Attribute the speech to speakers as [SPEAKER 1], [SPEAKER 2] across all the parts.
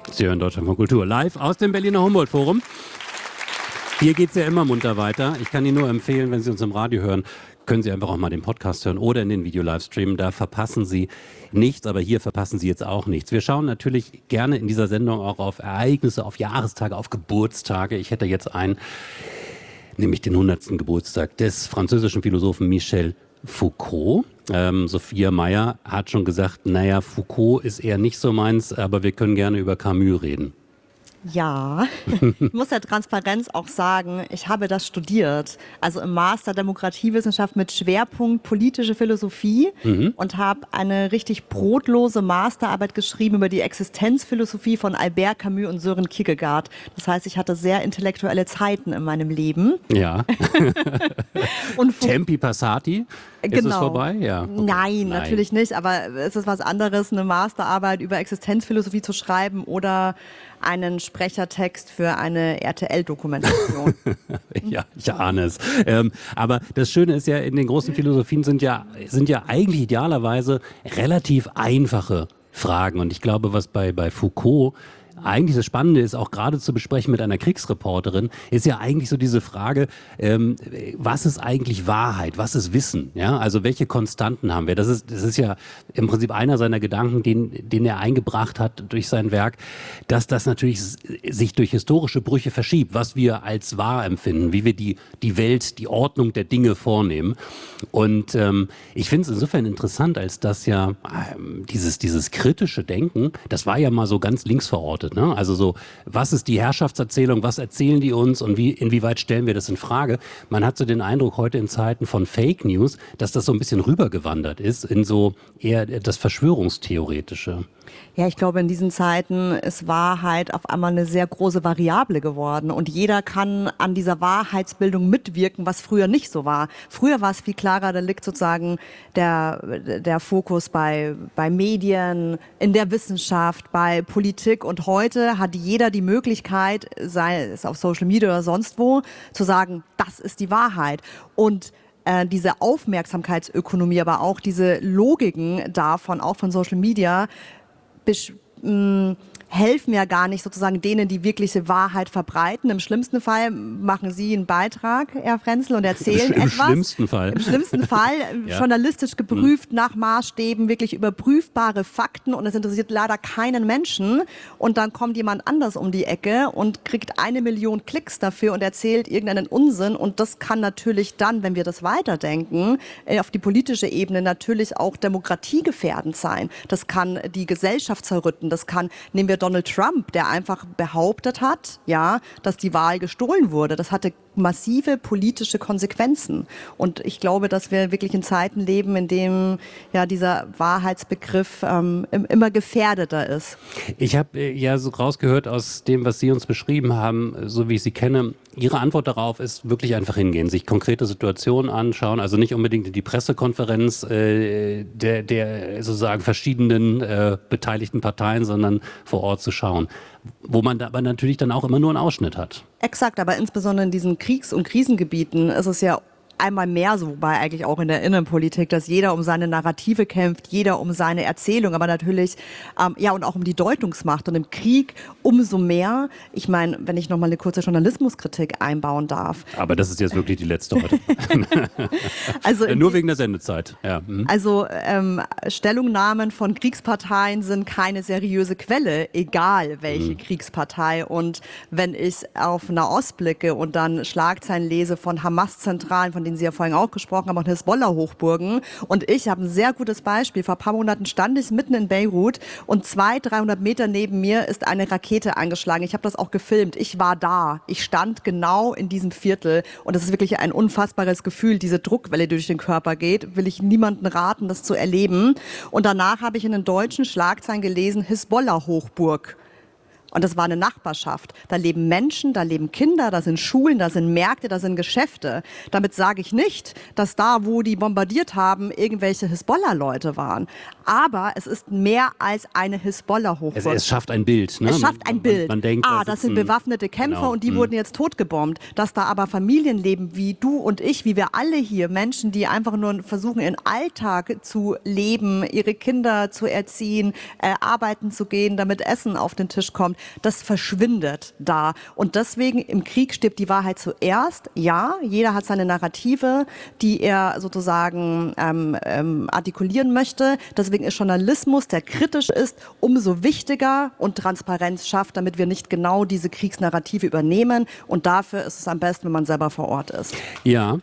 [SPEAKER 1] Sie hören Deutschland von Kultur live aus dem Berliner Humboldt-Forum. Hier geht es ja immer munter weiter. Ich kann Ihnen nur empfehlen, wenn Sie uns im Radio hören, können Sie einfach auch mal den Podcast hören oder in den Video-Livestream. Da verpassen Sie nichts, aber hier verpassen Sie jetzt auch nichts. Wir schauen natürlich gerne in dieser Sendung auch auf Ereignisse, auf Jahrestage, auf Geburtstage. Ich hätte jetzt einen, nämlich den 100. Geburtstag des französischen Philosophen Michel Foucault. Sophia Meyer hat schon gesagt, naja, Foucault ist eher nicht so meins, aber wir können gerne über Camus reden.
[SPEAKER 2] Ja, ich muss der Transparenz auch sagen, ich habe das studiert, also im Master Demokratiewissenschaft mit Schwerpunkt politische Philosophie und habe eine richtig brotlose Masterarbeit geschrieben über die Existenzphilosophie von Albert Camus und Søren Kierkegaard. Das heißt, ich hatte sehr intellektuelle Zeiten in meinem Leben.
[SPEAKER 1] Ja. Und Tempi Passati? Ist
[SPEAKER 2] genau.
[SPEAKER 1] Es vorbei? Ja. Okay.
[SPEAKER 2] Nein, natürlich nicht, aber es ist was anderes, eine Masterarbeit über Existenzphilosophie zu schreiben oder einen Sprechertext für eine RTL-Dokumentation.
[SPEAKER 1] Ja, ich ahne es. Aber das Schöne ist ja, in den großen Philosophien sind ja eigentlich idealerweise relativ einfache Fragen. Und ich glaube, was bei Foucault eigentlich das Spannende ist, auch gerade zu besprechen mit einer Kriegsreporterin, ist ja eigentlich so diese Frage, was ist eigentlich Wahrheit, was ist Wissen? Ja? Also welche Konstanten haben wir? Das ist ja im Prinzip einer seiner Gedanken, den er eingebracht hat durch sein Werk, dass das natürlich sich durch historische Brüche verschiebt, was wir als wahr empfinden, wie wir die Welt, die Ordnung der Dinge vornehmen. Und ich finde es insofern interessant, als dass ja dieses kritische Denken, das war ja mal so ganz links verortet. Ne? Also so, was ist die Herrschaftserzählung, was erzählen die uns und inwieweit stellen wir das in Frage? Man hat so den Eindruck, heute in Zeiten von Fake News, dass das so ein bisschen rübergewandert ist in so eher das Verschwörungstheoretische.
[SPEAKER 2] Ja, ich glaube, in diesen Zeiten ist Wahrheit auf einmal eine sehr große Variable geworden und jeder kann an dieser Wahrheitsbildung mitwirken, was früher nicht so war. Früher war es viel klarer, da liegt sozusagen der Fokus bei Medien, in der Wissenschaft, bei Politik und heute hat jeder die Möglichkeit, sei es auf Social Media oder sonst wo, zu sagen, das ist die Wahrheit. Und diese Aufmerksamkeitsökonomie, aber auch diese Logiken davon, auch von Social Media, helfen ja gar nicht sozusagen denen, die wirkliche Wahrheit verbreiten. Im schlimmsten Fall machen Sie einen Beitrag, Herr Frenzel, und erzählen etwas.
[SPEAKER 1] Im schlimmsten Fall.
[SPEAKER 2] Im schlimmsten Fall, ja. Journalistisch geprüft, nach Maßstäben, wirklich überprüfbare Fakten und es interessiert leider keinen Menschen. Und dann kommt jemand anders um die Ecke und kriegt 1 Million Klicks dafür und erzählt irgendeinen Unsinn. Und das kann natürlich dann, wenn wir das weiterdenken, auf die politische Ebene natürlich auch demokratiegefährdend sein. Das kann die Gesellschaft zerrütten. Das kann, nehmen wir Donald Trump, der einfach behauptet hat, ja, dass die Wahl gestohlen wurde. Das hatte massive politische Konsequenzen. Und ich glaube, dass wir wirklich in Zeiten leben, in denen ja dieser Wahrheitsbegriff immer gefährdeter ist.
[SPEAKER 1] Ich habe ja so rausgehört aus dem, was Sie uns beschrieben haben, so wie ich Sie kenne, Ihre Antwort darauf ist wirklich einfach hingehen, sich konkrete Situationen anschauen, also nicht unbedingt in die Pressekonferenz der sozusagen verschiedenen beteiligten Parteien, sondern vor Ort zu schauen, wo man aber natürlich dann auch immer nur einen Ausschnitt hat.
[SPEAKER 2] Exakt, aber insbesondere in diesen Kriegs- und Krisengebieten ist es ja einmal mehr so, wobei eigentlich auch in der Innenpolitik, dass jeder um seine Narrative kämpft, jeder um seine Erzählung, aber natürlich ja und auch um die Deutungsmacht und im Krieg umso mehr. Ich meine, wenn ich noch mal eine kurze Journalismuskritik einbauen darf.
[SPEAKER 1] Aber das ist jetzt wirklich die letzte heute. Also nur wegen der Sendezeit. Ja.
[SPEAKER 2] Also Stellungnahmen von Kriegsparteien sind keine seriöse Quelle, egal welche Kriegspartei. Und wenn ich auf Nahost blicke und dann Schlagzeilen lese von Hamas-Zentralen, von denen Sie ja vorhin auch gesprochen haben, und Hisbollah-Hochburgen. Und ich habe ein sehr gutes Beispiel. Vor ein paar Monaten stand ich mitten in Beirut und 200-300 Meter neben mir ist eine Rakete eingeschlagen. Ich habe das auch gefilmt. Ich war da. Ich stand genau in diesem Viertel. Und das ist wirklich ein unfassbares Gefühl, diese Druckwelle, die durch den Körper geht. Will ich niemandem raten, das zu erleben. Und danach habe ich in den deutschen Schlagzeilen gelesen, Hisbollah-Hochburg. Und das war eine Nachbarschaft. Da leben Menschen, da leben Kinder, da sind Schulen, da sind Märkte, da sind Geschäfte. Damit sage ich nicht, dass da, wo die bombardiert haben, irgendwelche Hisbollah-Leute waren. Aber es ist mehr als eine Hisbollah-Hochburg.
[SPEAKER 1] Es schafft ein Bild. Ne?
[SPEAKER 2] Es schafft ein Bild.
[SPEAKER 1] Man denkt,
[SPEAKER 2] das sind bewaffnete Kämpfer, genau, und die wurden jetzt totgebombt. Dass da aber Familien leben, wie du und ich, wie wir alle hier, Menschen, die einfach nur versuchen, ihren Alltag zu leben, ihre Kinder zu erziehen, arbeiten zu gehen, damit Essen auf den Tisch kommt. das verschwindet da. Und deswegen im Krieg stirbt die Wahrheit zuerst. Ja, jeder hat seine Narrative, die er sozusagen artikulieren möchte. Deswegen ist Journalismus, der kritisch ist, umso wichtiger und Transparenz schafft, damit wir nicht genau diese Kriegsnarrative übernehmen. Und dafür ist es am besten, wenn man selber vor Ort ist.
[SPEAKER 1] Ja,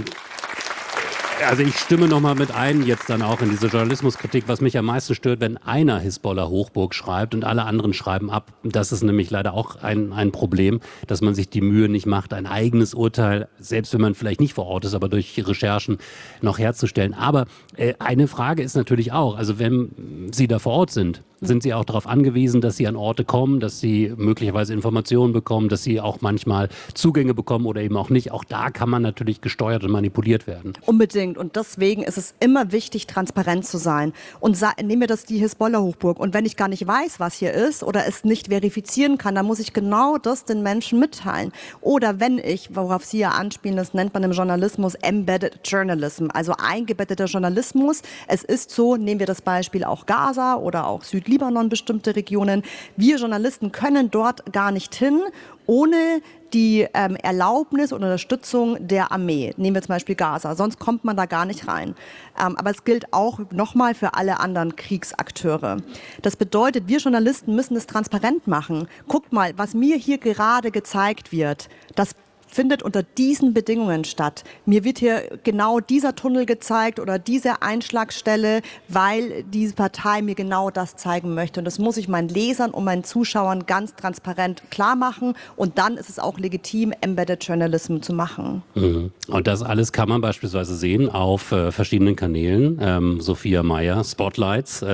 [SPEAKER 1] also ich stimme nochmal mit ein, jetzt dann auch in diese Journalismuskritik, was mich am meisten stört, wenn einer Hisbollah-Hochburg schreibt und alle anderen schreiben ab. Das ist nämlich leider auch ein Problem, dass man sich die Mühe nicht macht, ein eigenes Urteil, selbst wenn man vielleicht nicht vor Ort ist, aber durch Recherchen noch herzustellen. Aber eine Frage ist natürlich auch, also wenn Sie da vor Ort sind Sie auch darauf angewiesen, dass Sie an Orte kommen, dass Sie möglicherweise Informationen bekommen, dass Sie auch manchmal Zugänge bekommen oder eben auch nicht. Auch da kann man natürlich gesteuert und manipuliert werden.
[SPEAKER 2] Unbedingt. Und deswegen ist es immer wichtig, transparent zu sein. Und nehmen wir das die Hisbollah-Hochburg. Und wenn ich gar nicht weiß, was hier ist oder es nicht verifizieren kann, dann muss ich genau das den Menschen mitteilen. Oder wenn ich, worauf Sie ja anspielen, das nennt man im Journalismus Embedded Journalism, also eingebetteter Journalismus. Es ist so, nehmen wir das Beispiel auch Gaza oder auch Südlibanon, bestimmte Regionen. Wir Journalisten können dort gar nicht hin, ohne die Erlaubnis oder Unterstützung der Armee. Nehmen wir zum Beispiel Gaza, sonst kommt man da gar nicht rein. Aber es gilt auch nochmal für alle anderen Kriegsakteure. Das bedeutet, wir Journalisten müssen es transparent machen. Guckt mal, was mir hier gerade gezeigt wird, das findet unter diesen Bedingungen statt. Mir wird hier genau dieser Tunnel gezeigt oder diese Einschlagstelle, weil diese Partei mir genau das zeigen möchte. Und das muss ich meinen Lesern und meinen Zuschauern ganz transparent klar machen. Und dann ist es auch legitim, Embedded Journalism zu machen.
[SPEAKER 1] Mhm. Und das alles kann man beispielsweise sehen auf verschiedenen Kanälen. Sophia Meyer, Spotlights,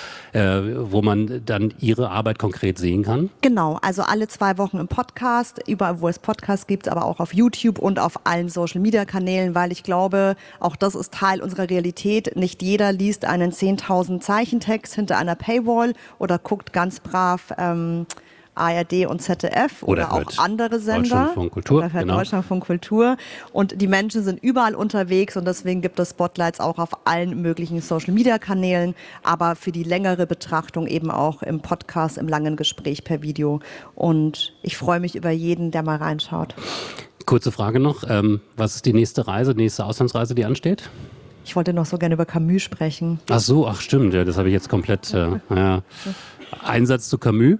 [SPEAKER 1] wo man dann Ihre Arbeit konkret sehen kann.
[SPEAKER 2] Genau, also alle 2 Wochen im Podcast, überall wo es Podcasts gibt, aber auch auf YouTube und auf allen Social-Media-Kanälen, weil ich glaube, auch das ist Teil unserer Realität. Nicht jeder liest einen 10.000 Zeichentext hinter einer Paywall oder guckt ganz brav ARD und ZDF oder auch andere Sender.
[SPEAKER 1] Deutschlandfunk Kultur.
[SPEAKER 2] Oder hört Deutschlandfunk Kultur. Und die Menschen sind überall unterwegs und deswegen gibt es Spotlights auch auf allen möglichen Social-Media-Kanälen, aber für die längere Betrachtung eben auch im Podcast, im langen Gespräch per Video. Und ich freue mich über jeden, der mal reinschaut.
[SPEAKER 1] Kurze Frage noch. Was ist die nächste Auslandsreise, die ansteht?
[SPEAKER 2] Ich wollte noch so gerne über Camus sprechen.
[SPEAKER 1] Ach so, ach stimmt. Ja, das habe ich jetzt komplett. Einsatz zu Camus?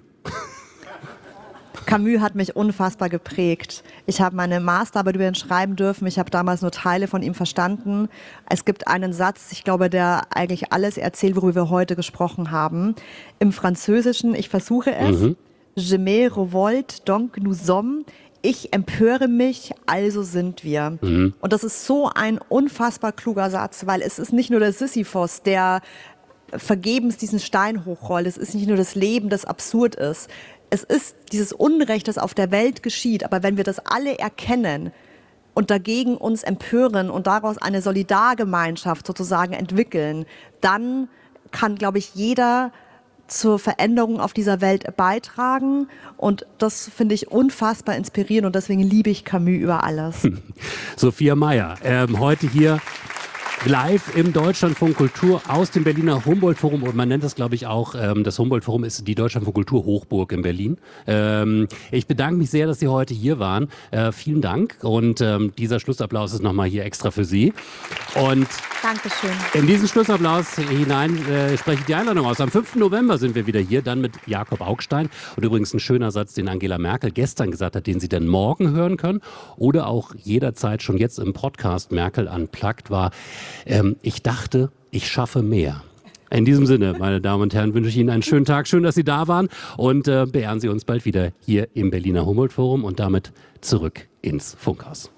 [SPEAKER 2] Camus hat mich unfassbar geprägt. Ich habe meine Masterarbeit über ihn schreiben dürfen. Ich habe damals nur Teile von ihm verstanden. Es gibt einen Satz, ich glaube, der eigentlich alles erzählt, worüber wir heute gesprochen haben. Im Französischen, ich versuche es. Je me revolte, donc nous sommes. Ich empöre mich, also sind wir. Und das ist so ein unfassbar kluger Satz, weil es ist nicht nur der Sisyphos, der vergebens diesen Stein hochrollt. Es ist nicht nur das Leben, das absurd ist. Es ist dieses Unrecht, das auf der Welt geschieht. Aber wenn wir das alle erkennen und dagegen uns empören und daraus eine Solidargemeinschaft sozusagen entwickeln, dann kann, glaube ich, jeder zur Veränderung auf dieser Welt beitragen. Und das finde ich unfassbar inspirierend und deswegen liebe ich Camus über alles.
[SPEAKER 1] Sophia Meyer, heute hier live im Deutschlandfunk Kultur aus dem Berliner Humboldt-Forum. Und man nennt das, glaube ich, auch, das Humboldt-Forum ist die Deutschlandfunk Kultur Hochburg in Berlin. Ich bedanke mich sehr, dass Sie heute hier waren. Vielen Dank. Und dieser Schlussapplaus ist nochmal hier extra für Sie. Und
[SPEAKER 2] Dankeschön.
[SPEAKER 1] In diesen Schlussapplaus hinein spreche ich die Einladung aus. Am 5. November sind wir wieder hier, dann mit Jakob Augstein. Und übrigens ein schöner Satz, den Angela Merkel gestern gesagt hat, den Sie dann morgen hören können. Oder auch jederzeit schon jetzt im Podcast Merkel Unplugged war: Ich dachte, ich schaffe mehr. In diesem Sinne, meine Damen und Herren, wünsche ich Ihnen einen schönen Tag. Schön, dass Sie da waren. Und beehren Sie uns bald wieder hier im Berliner Humboldt-Forum und damit zurück ins Funkhaus.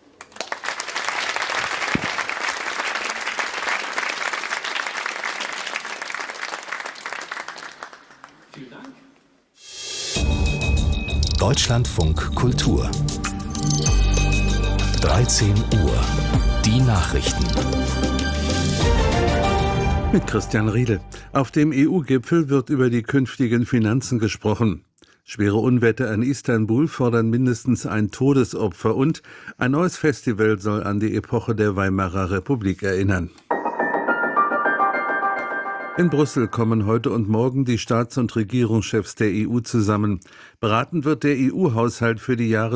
[SPEAKER 3] Vielen Dank. Deutschlandfunk Kultur. 13 Uhr. Die Nachrichten.
[SPEAKER 4] Mit Christian Riedel. Auf dem EU-Gipfel wird über die künftigen Finanzen gesprochen. Schwere Unwetter in Istanbul fordern mindestens ein Todesopfer und ein neues Festival soll an die Epoche der Weimarer Republik erinnern. In Brüssel kommen heute und morgen die Staats- und Regierungschefs der EU zusammen. Beraten wird der EU-Haushalt für die Jahre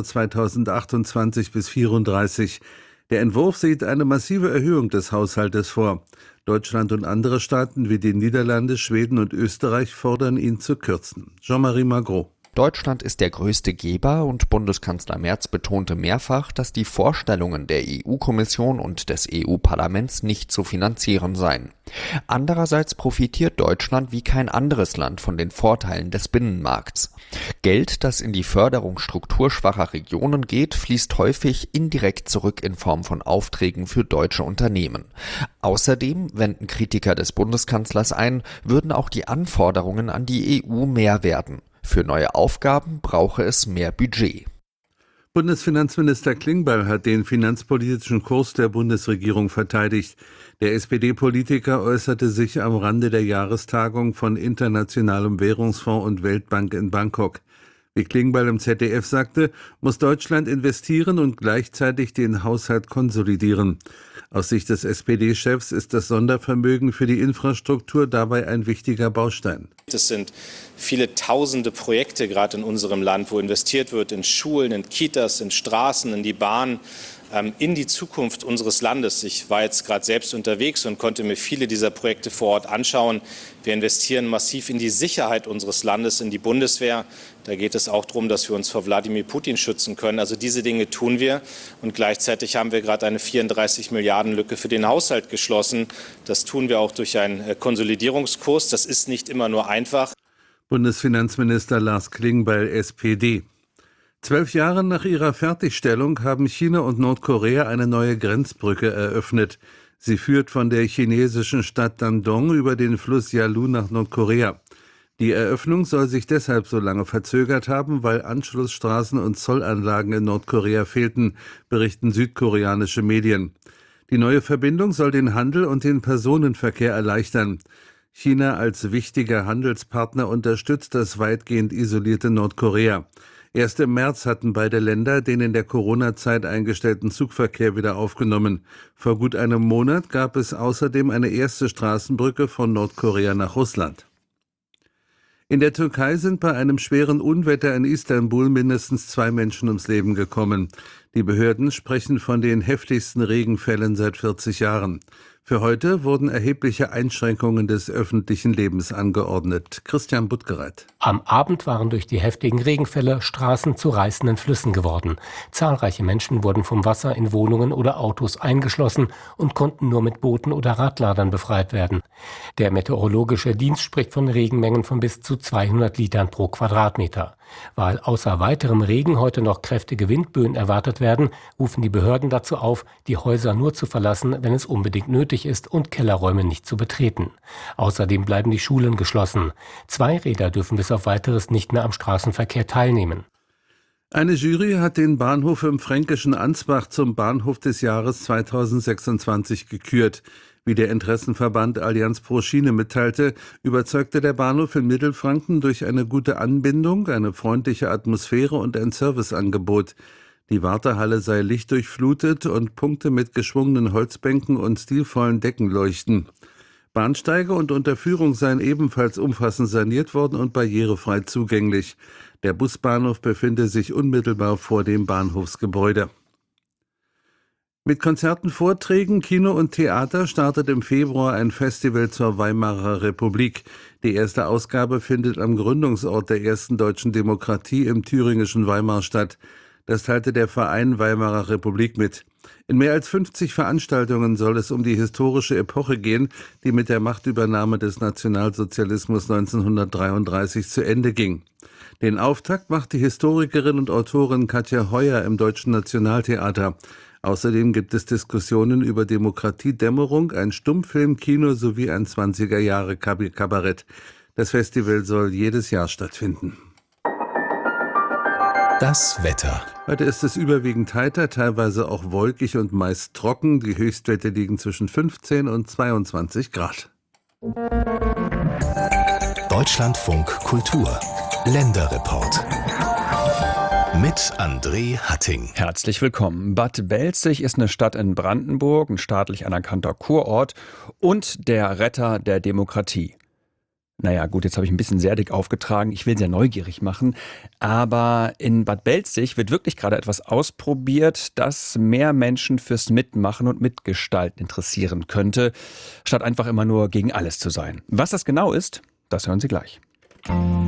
[SPEAKER 4] 2028 bis 2034. Der Entwurf sieht eine massive Erhöhung des Haushaltes vor. Deutschland und andere Staaten wie die Niederlande, Schweden und Österreich fordern ihn zu kürzen. Jean-Marie Magro.
[SPEAKER 5] Deutschland ist der größte Geber und Bundeskanzler Merz betonte mehrfach, dass die Vorstellungen der EU-Kommission und des EU-Parlaments nicht zu finanzieren seien. Andererseits profitiert Deutschland wie kein anderes Land von den Vorteilen des Binnenmarkts. Geld, das in die Förderung strukturschwacher Regionen geht, fließt häufig indirekt zurück in Form von Aufträgen für deutsche Unternehmen. Außerdem, wenden Kritiker des Bundeskanzlers ein, würden auch die Anforderungen an die EU mehr werden. Für neue Aufgaben brauche es mehr Budget.
[SPEAKER 4] Bundesfinanzminister Klingbeil hat den finanzpolitischen Kurs der Bundesregierung verteidigt. Der SPD-Politiker äußerte sich am Rande der Jahrestagung von Internationalem Währungsfonds und Weltbank in Bangkok. Wie Klingbeil im ZDF sagte, muss Deutschland investieren und gleichzeitig den Haushalt konsolidieren. Aus Sicht des SPD-Chefs ist das Sondervermögen für die Infrastruktur dabei ein wichtiger Baustein.
[SPEAKER 6] Es sind viele tausende Projekte gerade in unserem Land, wo investiert wird in Schulen, in Kitas, in Straßen, in die Bahn, in die Zukunft unseres Landes. Ich war jetzt gerade selbst unterwegs und konnte mir viele dieser Projekte vor Ort anschauen. Wir investieren massiv in die Sicherheit unseres Landes, in die Bundeswehr. Da geht es auch darum, dass wir uns vor Wladimir Putin schützen können. Also diese Dinge tun wir. Und gleichzeitig haben wir gerade eine 34 Milliarden Lücke für den Haushalt geschlossen. Das tun wir auch durch einen Konsolidierungskurs. Das ist nicht immer nur einfach.
[SPEAKER 4] Bundesfinanzminister Lars Klingbeil, SPD. 12 Jahre nach ihrer Fertigstellung haben China und Nordkorea eine neue Grenzbrücke eröffnet. Sie führt von der chinesischen Stadt Dandong über den Fluss Yalu nach Nordkorea. Die Eröffnung soll sich deshalb so lange verzögert haben, weil Anschlussstraßen und Zollanlagen in Nordkorea fehlten, berichten südkoreanische Medien. Die neue Verbindung soll den Handel und den Personenverkehr erleichtern. China als wichtiger Handelspartner unterstützt das weitgehend isolierte Nordkorea. Erst im März hatten beide Länder den in der Corona-Zeit eingestellten Zugverkehr wieder aufgenommen. Vor gut einem Monat gab es außerdem eine erste Straßenbrücke von Nordkorea nach Russland. In der Türkei sind bei einem schweren Unwetter in Istanbul mindestens 2 Menschen ums Leben gekommen. Die Behörden sprechen von den heftigsten Regenfällen seit 40 Jahren. Für heute wurden erhebliche Einschränkungen des öffentlichen Lebens angeordnet. Christian Buttgereit.
[SPEAKER 7] Am Abend waren durch die heftigen Regenfälle Straßen zu reißenden Flüssen geworden. Zahlreiche Menschen wurden vom Wasser in Wohnungen oder Autos eingeschlossen und konnten nur mit Booten oder Radladern befreit werden. Der meteorologische Dienst spricht von Regenmengen von bis zu 200 Litern pro Quadratmeter. Weil außer weiterem Regen heute noch kräftige Windböen erwartet werden, rufen die Behörden dazu auf, die Häuser nur zu verlassen, wenn es unbedingt nötig ist und Kellerräume nicht zu betreten. Außerdem bleiben die Schulen geschlossen. Zweiräder dürfen bis auf Weiteres nicht mehr am Straßenverkehr teilnehmen.
[SPEAKER 4] Eine Jury hat den Bahnhof im fränkischen Ansbach zum Bahnhof des Jahres 2026 gekürt. Wie der Interessenverband Allianz pro Schiene mitteilte, überzeugte der Bahnhof in Mittelfranken durch eine gute Anbindung, eine freundliche Atmosphäre und ein Serviceangebot. Die Wartehalle sei lichtdurchflutet und Punkte mit geschwungenen Holzbänken und stilvollen Decken leuchten. Bahnsteige und Unterführung seien ebenfalls umfassend saniert worden und barrierefrei zugänglich. Der Busbahnhof befinde sich unmittelbar vor dem Bahnhofsgebäude. Mit Konzerten, Vorträgen, Kino und Theater startet im Februar ein Festival zur Weimarer Republik. Die erste Ausgabe findet am Gründungsort der ersten deutschen Demokratie im thüringischen Weimar statt. Das teilte der Verein Weimarer Republik mit. In mehr als 50 Veranstaltungen soll es um die historische Epoche gehen, die mit der Machtübernahme des Nationalsozialismus 1933 zu Ende ging. Den Auftakt macht die Historikerin und Autorin Katja Heuer im Deutschen Nationaltheater. Außerdem gibt es Diskussionen über Demokratiedämmerung, ein Stummfilmkino sowie ein 20er-Jahre-Kabarett. Das Festival soll jedes Jahr stattfinden.
[SPEAKER 3] Das Wetter.
[SPEAKER 4] Heute ist es überwiegend heiter, teilweise auch wolkig und meist trocken. Die Höchstwerte liegen zwischen 15 und 22 Grad.
[SPEAKER 3] Deutschlandfunk Kultur. Länderreport. Mit André Hatting.
[SPEAKER 8] Herzlich willkommen. Bad Belzig ist eine Stadt in Brandenburg, ein staatlich anerkannter Kurort und der Retter der Demokratie. Naja, gut, jetzt habe ich ein bisschen sehr dick aufgetragen. Ich will sehr neugierig machen. Aber in Bad Belzig wird wirklich gerade etwas ausprobiert, das mehr Menschen fürs Mitmachen und Mitgestalten interessieren könnte, statt einfach immer nur gegen alles zu sein. Was das genau ist, das hören Sie gleich.